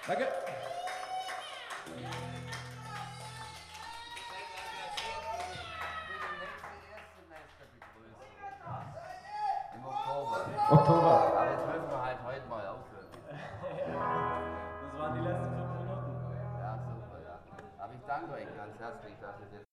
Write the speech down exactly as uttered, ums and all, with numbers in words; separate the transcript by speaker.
Speaker 1: Danke.
Speaker 2: Im Oktober.
Speaker 1: Oktober.
Speaker 2: Aber jetzt müssen wir halt heute mal aufhören.
Speaker 3: Das waren die letzten fünf Minuten.
Speaker 2: Ja, super, ja. Aber ich danke euch ganz herzlich, dass ihr das